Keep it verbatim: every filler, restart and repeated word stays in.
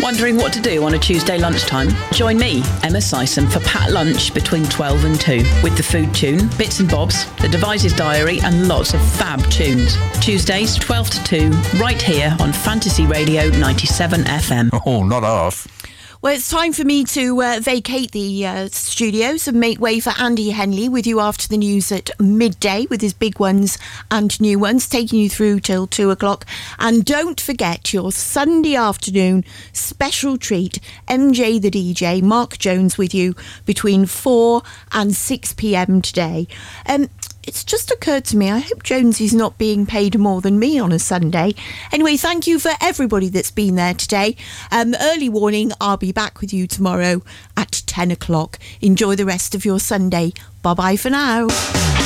Wondering what to do on a Tuesday lunchtime? Join me, Emma Sison, for Pat Lunch between twelve and two with the food tune, bits and bobs, the Devices Diary and lots of fab tunes. Tuesdays, twelve to two, right here on Fantasy Radio ninety-seven F M. Oh, not half. Well, it's time for me to uh, vacate the uh, studios and make way for Andy Henley with you after the news at midday with his big ones and new ones, taking you through till two o'clock. And don't forget your Sunday afternoon special treat, M J the D J, Mark Jones with you between four and six p.m. today. Um, It's just occurred to me, I hope Jonesy's not being paid more than me on a Sunday. Anyway, thank you for everybody that's been there today. Um, early warning, I'll be back with you tomorrow at ten o'clock. Enjoy the rest of your Sunday. Bye-bye for now.